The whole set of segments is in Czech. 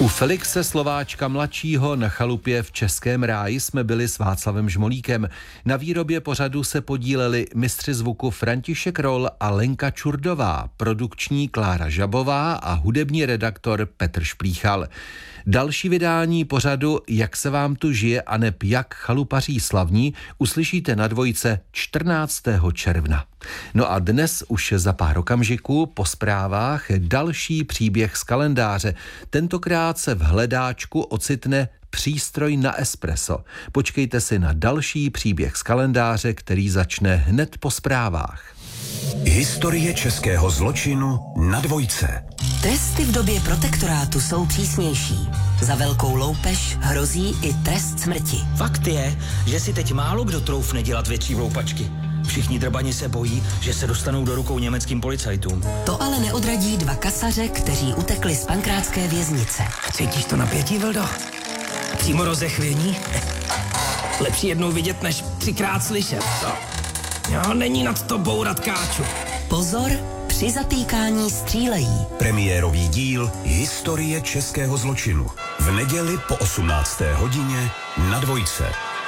U Felixe Slováčka mladšího na chalupě v Českém Ráji jsme byli s Václavem Žmolíkem. Na výrobě pořadu se podíleli mistři zvuku František Roll a Lenka Čurdová, produkční Klára Žabová a hudební redaktor Petr Šplíchal. Další vydání pořadu Jak se vám tu žije aneb jak chalupaří slavní uslyšíte na Dvojce 14. června. No a dnes už za pár okamžiků po zprávách další příběh z kalendáře. Tentokrát se v hledáčku ocitne přístroj na espresso. Počkejte si na další příběh z kalendáře, který začne hned po zprávách. Historie českého zločinu na Dvojce. Tresty v době protektorátu jsou přísnější. Za velkou loupež hrozí i trest smrti. Fakt je, že si teď málo kdo troufne dělat větší loupačky. Všichni drbani se bojí, že se dostanou do rukou německým policajtům. To ale neodradí dva kasaře, kteří utekli z pankrátské věznice. Cítíš to napětí, Vildo? Přímo rozechvění? Lepší jednou vidět, než 3krát slyšet, co? Jo, není nad to bourat káču. Pozor, při zatýkání střílejí. Premiérový díl Historie českého zločinu. V neděli po 18. hodině na Dvojce.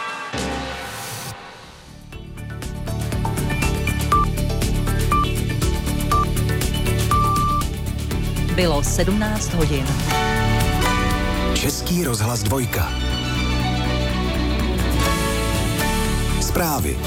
Bylo 17 hodin. Český rozhlas Dvojka. Zprávy.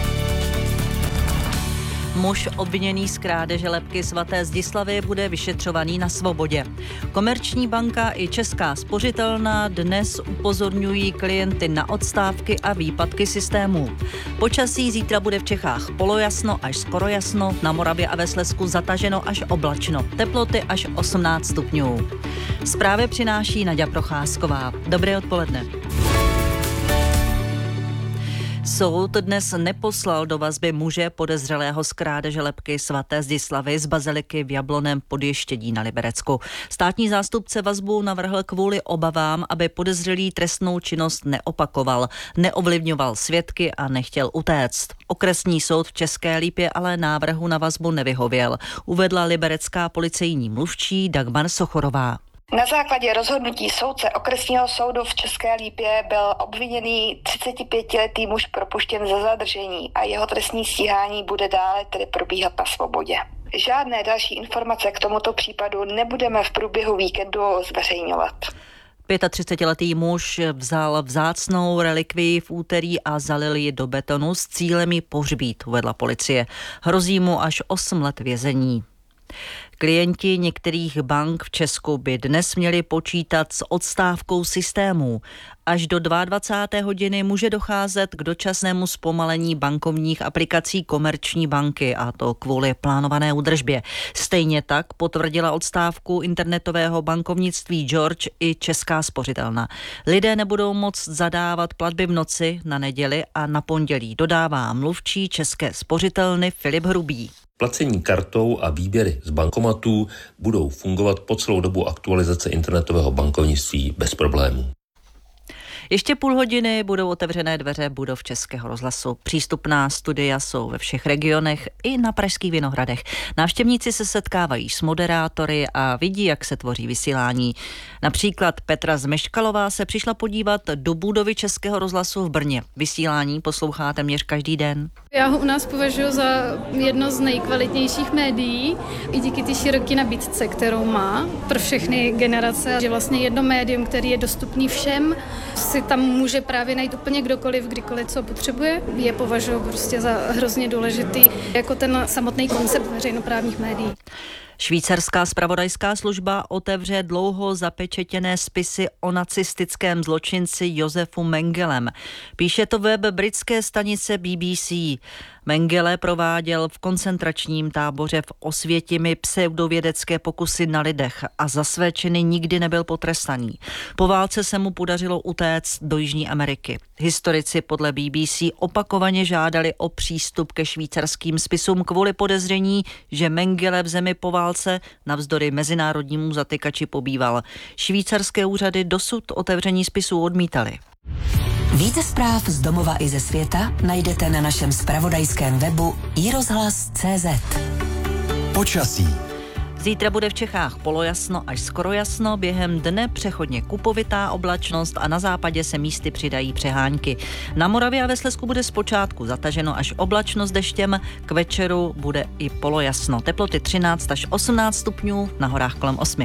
Muž obviněný z krádeže lebky svaté Zdislavy bude vyšetřovaný na svobodě. Komerční banka i Česká spořitelna dnes upozorňují klienty na odstávky a výpadky systémů. Počasí zítra bude v Čechách polojasno až skoro jasno, na Moravě a ve Slezsku zataženo až oblačno, teploty až 18 stupňů. Zprávy přináší Naďa Procházková. Dobré odpoledne. Soud dnes neposlal do vazby muže podezřelého z krádeže lebky svaté Zdislavy z baziliky v Jablonném Podještědí na Liberecku. Státní zástupce vazbu navrhl kvůli obavám, aby podezřelý trestnou činnost neopakoval, neovlivňoval svědky a nechtěl utéct. Okresní soud v České Lípě ale návrhu na vazbu nevyhověl, uvedla liberecká policejní mluvčí Dagmar Sochorová. Na základě rozhodnutí soudce okresního soudu v České Lípě byl obviněný 35letý muž propuštěn za zadržení a jeho trestní stíhání bude dále tedy probíhat na svobodě. Žádné další informace k tomuto případu nebudeme v průběhu víkendu zveřejňovat. 35letý muž vzal vzácnou relikvii v úterý a zalil ji do betonu s cílem ji pohřbít, uvedla policie. Hrozí mu až 8 let vězení. Klienti některých bank v Česku by dnes měli počítat s odstávkou systémů. Až do 22. hodiny může docházet k dočasnému zpomalení bankovních aplikací Komerční banky, a to kvůli plánované údržbě. Stejně tak potvrdila odstávku internetového bankovnictví George i Česká spořitelna. Lidé nebudou moct zadávat platby v noci, na neděli a na pondělí, dodává mluvčí České spořitelny Filip Hrubý. Placení kartou a výběry z bankomatů budou fungovat po celou dobu aktualizace internetového bankovnictví bez problémů. Ještě půl hodiny budou otevřené dveře budov Českého rozhlasu. Přístupná studia jsou ve všech regionech i na pražských Vinohradech. Návštěvníci se setkávají s moderátory a vidí, jak se tvoří vysílání. Například Petra Zmeškalová se přišla podívat do budovy Českého rozhlasu v Brně. Vysílání poslouchá téměř každý den. Já ho u nás považuji za jedno z nejkvalitnějších médií, i díky té široké nabídce, kterou má pro všechny generace. Že vlastně jedno médium, který je dostupný všem, si tam může právě najít úplně kdokoliv, kdykoliv, co potřebuje. Je považuji prostě za hrozně důležitý jako ten samotný koncept veřejnoprávních médií. Švýcarská zpravodajská služba otevře dlouho zapečetěné spisy o nacistickém zločinci Josefu Mengelem. Píše to web britské stanice BBC. Mengele prováděl v koncentračním táboře v Osvětimi pseudovědecké pokusy na lidech a za své činy nikdy nebyl potrestaný. Po válce se mu podařilo utéct do Jižní Ameriky. Historici podle BBC opakovaně žádali o přístup ke švýcarským spisům kvůli podezření, že Mengele v zemi po válce navzdory mezinárodnímu zatykači pobýval. Švýcarské úřady dosud otevření spisů odmítaly. Více zpráv z domova i ze světa najdete na našem zpravodajském webu iRozhlas.cz. Počasí. Zítra bude v Čechách polojasno až skoro jasno, během dne přechodně kupovitá oblačnost a na západě se místy přidají přehánky. Na Moravě a ve Slezsku bude zpočátku zataženo až oblačno s deštěm, k večeru bude i polojasno. Teploty 13 až 18 stupňů, na horách kolem 8.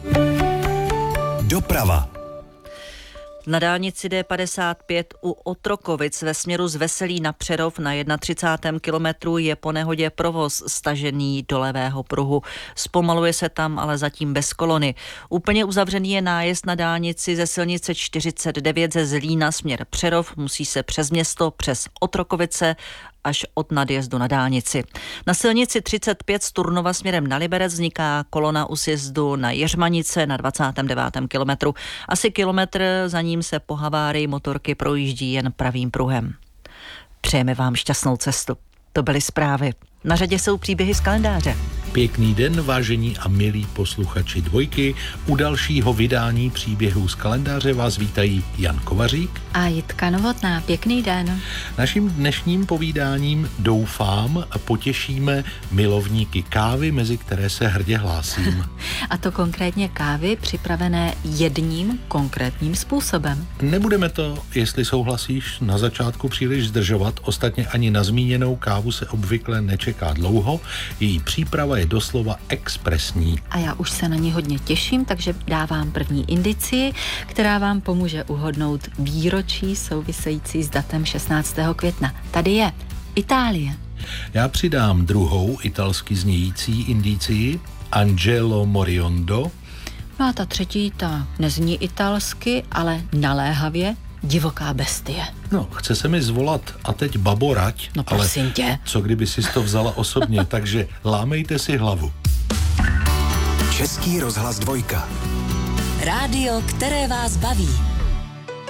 Doprava. Na dálnici D55 u Otrokovic ve směru z Veselí na Přerov na 31. kilometru je po nehodě provoz stažený do levého pruhu. Zpomaluje se tam, ale zatím bez kolony. Úplně uzavřený je nájezd na dálnici ze silnice 49 ze Zlína směr Přerov. Musí se přes město, přes Otrokovice až od nadjezdu na dálnici. Na silnici 35 z Turnova směrem na Liberec vzniká kolona u sjezdu na Jeřmanice na 29. kilometru. Asi kilometr za ním se po havárii motorky projíždí jen pravým pruhem. Přejeme vám šťastnou cestu. To byly zprávy. Na řadě jsou příběhy z kalendáře. Pěkný den, vážení a milí posluchači Dvojky. U dalšího vydání příběhů z kalendáře vás vítají Jan Kovařík a Jitka Novotná. Pěkný den. Naším dnešním povídáním, doufám, potěšíme milovníky kávy, mezi které se hrdě hlásím. A to konkrétně kávy připravené jedním konkrétním způsobem. Nebudeme to, jestli souhlasíš, na začátku příliš zdržovat. Ostatně ani na zmíněnou kávu se obvykle nečeká dlouho. Její příprava je doslova expresní. A já už se na ní hodně těším, takže dávám první indici, která vám pomůže uhodnout výročí související s datem 16. května. Tady je Itálie. Já přidám druhou italsky znějící indicii, Angelo Moriondo. No a ta třetí, ta nezní italsky, ale naléhavě divoká bestie. No, chce se mi zvolat a teď baborať, no prosím ale tě. Co kdyby si to vzala osobně, takže lámejte si hlavu. Český rozhlas Dvojka. Rádio, které vás baví.